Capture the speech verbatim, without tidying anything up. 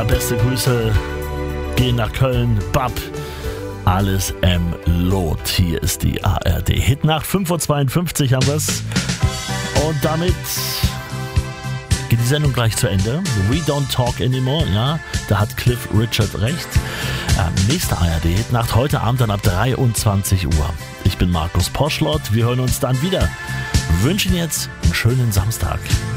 Ja, beste Grüße gehen nach Köln. Bab, alles M. Lot. Hier ist die A R D Hitnacht. fünf Uhr zweiundfünfzig haben wir's. Und damit geht die Sendung gleich zu Ende. We don't talk anymore. Ja, da hat Cliff Richard recht. Ähm, nächste A R D Hitnacht heute Abend dann ab dreiundzwanzig Uhr. Ich bin Markus Poschlott. Wir hören uns dann wieder. Wir wünschen jetzt einen schönen Samstag.